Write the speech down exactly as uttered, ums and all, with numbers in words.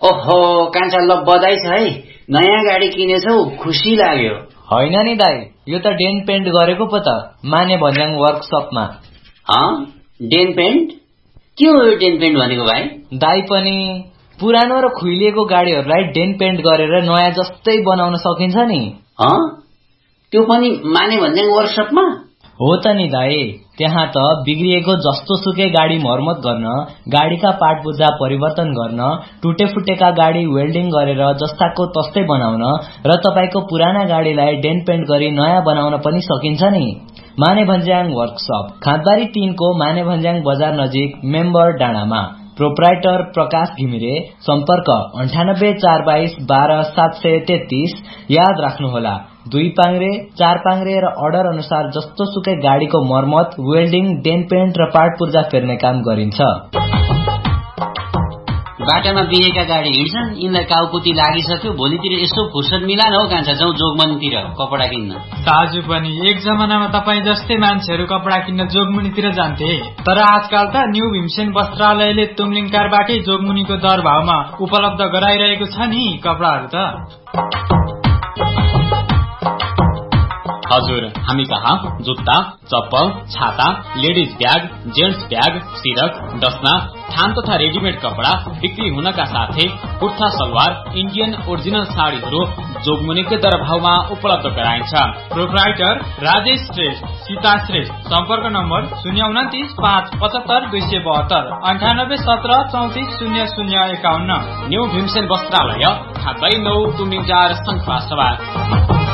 ओहो कान्छा, ल बधाई छ है, नयाँ गाडी किनेछौ, खुसी लाग्यो। होइन नि दाई, यो त डेन्ट पेन्ट गरेको पो त माने भन्ज्याङ वर्कसपमा। Didn't pant? के हो यो डेन्ट पेन्ट भनेको भाइ? दाई पनि पुरानो र खुइलिएको गाडीहरूलाई डेन्ट पेन्ट गरेर नयाँ जस्तै बनाउन सकिन्छ नि। त्यो पनि माने भन्ज्याङ वर्कसपमा? हो त नि दाई, त्यहाँ त बिग्रिएको जस्तो सुकै गाडी मर्मत गर्न, गाडीका पार्ट पुर्जा परिवर्तन गर्न, टुटे फुटेका गाडी वेल्डिङ गरेर जस्ताको तस्तै बनाउन र तपाईको पुराना गाडीलाई डेन्ट पेन्ट गरी नयाँ बनाउन पनि सकिन्छ नि। माने भन्ज्याङ वर्कसप, खाँदबारी तीन को माने भन्ज्याङ बजार नजिक, मेम्बर डाँडामा। प्रोप्राइटर प्रकाश घिमिरे। सम्पर्क अन्ठानब्बे चार बाइस बाह्र सात सय तेत्तीस। याद राख्नुहोला, दुई पाङ्रे, चार पाङ्रे र अर्डर अनुसार जस्तो सुकै गाडीको मर्मत, वेल्डिङ, डेन्ट पेन्ट र पार्ट पुर्जा फेर्ने काम गरिन्छ। बाटामा बिहेका गाडी हिँड्छन्, यिनलाई काउकुती लागिसक्यो, भोलितिर यसो फुर्सद मिलान हो कान्छा, जाउँ जोगमनीतिर कपडा किन्न। दाजु पनि एक जमानामा तपाईँ जस्तै मान्छेहरू कपडा किन्न जोगमुनीतिर जान्थे, तर आजकल त न्यू भीमसेन वस्त्रालयले तुमलिङकारबाटै जोगमुनीको दर भावमा उपलब्ध गराइरहेको छ नि कपडाहरू त। हजुर, हामी कहाँ जुत्ता, चप्पल, छाता, लेडिज ब्याग, जेन्ट्स ब्याग, सिरक, डस्ना, थान तथा रेडिमेड कपडा बिक्री हुनका साथै कुर्ता सलवार, इन्डियन ओरिजिनल साडीहरू जोगमुनीकै दर भावमा उपलब्ध गराइन्छ। प्रोप्राइटर राजेश श्रेष्ठ, सीता श्रेष्ठ। सम्पर्क नम्बर शून्य उन्तिस पाँच पचहत्तर दुई सय बहत्तर अन्ठानब्बे सत्र चौतिस शून्य शून्य एकाउन्न। न्यू भीमसेन वस्त्रालय, खातबारी नौ, तुमलिङ चार, शङ्खुवा सभा।